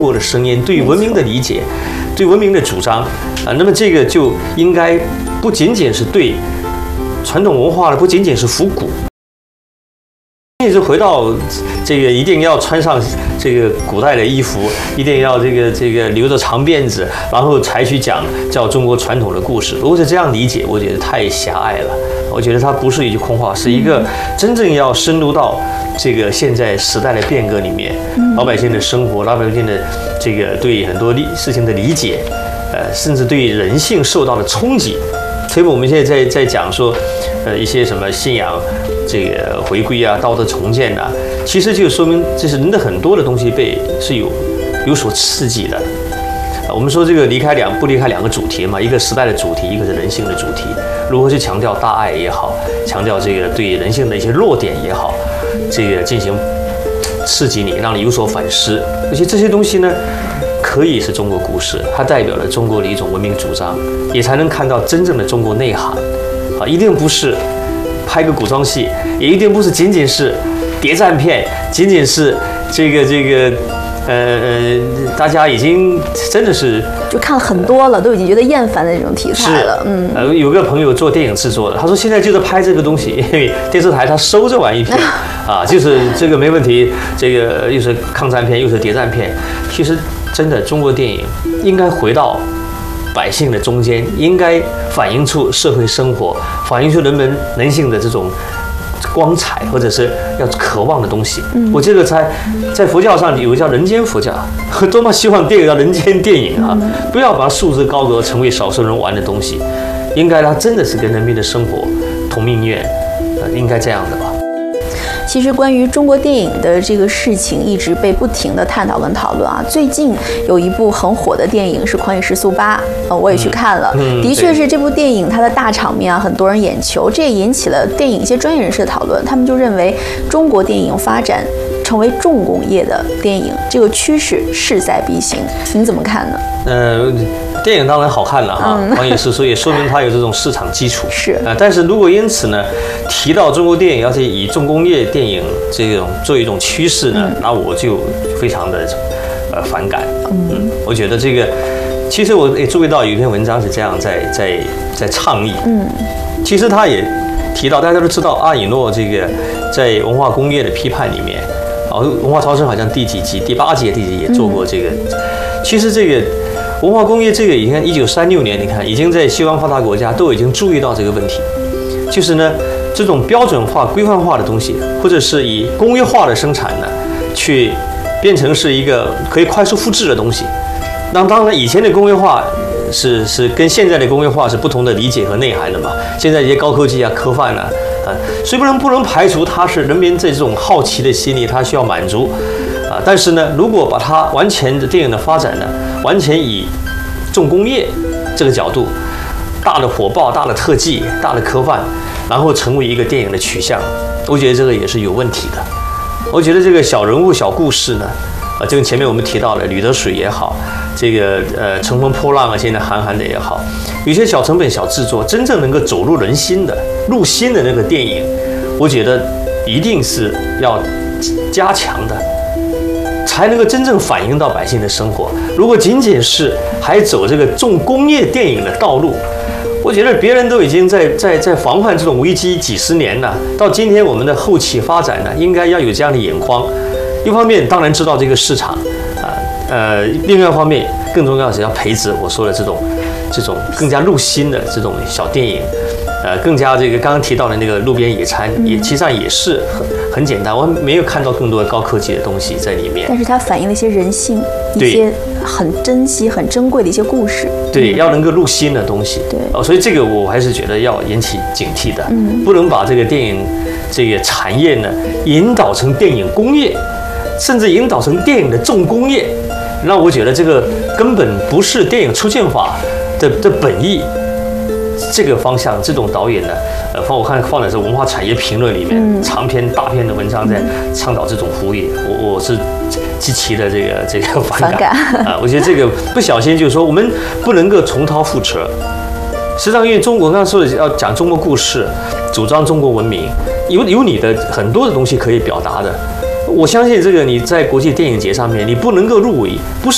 我的声音，对文明的理解，对文明的主张啊，那么这个就应该不仅仅是对传统文化的，不仅仅是复古。一直回到这个，一定要穿上这个古代的衣服，一定要这个留着长辫子，然后才去讲叫中国传统的故事。如果是这样理解，我觉得太狭隘了。我觉得它不是一句空话，是一个真正要深入到这个现在时代的变革里面，老百姓的生活，老百姓的这个对很多事情的理解，甚至对人性受到的冲击。所以我们现在在讲说，一些什么信仰这个回归啊、道德重建啊，其实就说明这是人的很多的东西是有所刺激的。我们说这个不离开两个主题嘛，一个时代的主题，一个是人性的主题。如何去强调大爱也好，强调这个对人性的一些弱点也好，这个进行刺激你，让你有所反思。而且这些东西呢，可以是中国故事，它代表了中国的一种文明主张，也才能看到真正的中国内涵。啊，一定不是拍个古装戏，也一定不是仅仅是谍战片，仅仅是这个。大家已经真的是就看很多了，都已经觉得厌烦的那种题材了。 有个朋友做电影制作的，他说现在就在拍这个东西，因为电视台他收这玩意片啊，就是这个没问题，这个又是抗战片又是谍战片。其实真的中国电影应该回到百姓的中间，应该反映出社会生活，反映出人性的这种光彩，或者是要渴望的东西。我记得在佛教上有个叫人间佛教，多么希望电影叫人间电影啊！不要把束之高阁，成为少数人玩的东西。应该它真的是跟人民的生活同命运，应该这样的吧。 其实关于中国电影的这个事情，一直被不停的探讨跟讨论啊。最近有一部很火的电影是《狂野时速8》，我也去看了。的确是这部电影它的大场面啊，很多人眼球，这也引起了电影一些专业人士的讨论。他们就认为中国电影发展成为重工业的电影，这个趋势势在必行。您怎么看呢？ 电影当然好看了啊，狂野时速也说明它有这种市场基础。 是但是如果因此呢，提到中国电影要是以重工业电影这种作为一种趋势呢，那我就非常的反感。我觉得这个，其实我也注意到有一篇文章是这样在倡议。其实他也提到，大家都知道阿以诺这个在文化工业的批判里面，文化超生好像第几集，第8集、第几集也做过这个。其实这个文化工业这个，你看1936年，你看已经在西方发达国家都已经注意到这个问题，就是呢这种标准化、规范化的东西，或者是以工业化的生产呢，去变成是一个可以快速复制的东西。那当然，以前的工业化是跟现在的工业化是不同的理解和内涵的嘛。现在一些高科技啊、科幻啊，所以不能排除它是人民这种好奇的心理，它需要满足。但是呢，如果把它完全的电影的发展呢，完全以重工业这个角度，大的火爆、大的特技、大的科幻，然后成为一个电影的取向，我觉得这个也是有问题的。我觉得这个小人物、小故事呢，就跟前面我们提到的《吕得水》也好，这个乘风破浪啊，现在韩寒的也好，有些小成本、小制作，真正能够走入人心的、入心的那个电影，我觉得一定是要加强的。才能够真正反映到百姓的生活。如果仅仅是还走这个重工业电影的道路，我觉得别人都已经在防范这种危机几十年了。到今天我们的后期发展呢，应该要有这样的眼光。一方面当然知道这个市场另外一方面更重要的是要培植我说的这种更加入心的这种小电影。更加这个刚刚提到的那个路边野餐，其实上也是很简单，我没有看到更多的高科技的东西在里面。 但是它反映了一些人性，一些很珍惜、很珍贵的一些故事。 对，要能够入心的东西。 对， 所以这个我还是觉得要引起警惕的，不能把这个电影这个产业呢引导成电影工业，甚至引导成电影的重工业。那我觉得这个根本不是电影出现法的本意。这个方向，这种导演呢，我看放在是文化产业评论里面，长篇大篇的文章在倡导这种呼吁，我是极其的这个反感啊！我觉得这个不小心就是说，我们不能够重蹈覆辙。实际上，因为中国刚刚说的要讲中国故事，主张中国文明，有你的很多的东西可以表达的。我相信这个你在国际电影节上面，你不能够入围，不是。